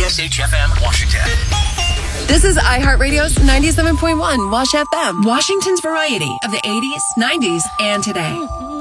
KSHFM Washington. This is iHeartRadio's 97.1 Wash FM, Washington's variety of the 80s, 90s, and today.